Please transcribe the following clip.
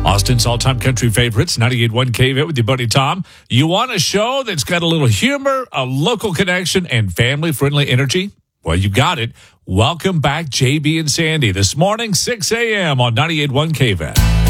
Austin's all-time country favorites, 98.1 KVET with your buddy Tom. You want a show that's got a little humor, a local connection, and family-friendly energy? Well, you got it. Welcome back, JB and Sandy. This morning, 6 a.m. on 98.1 KVET.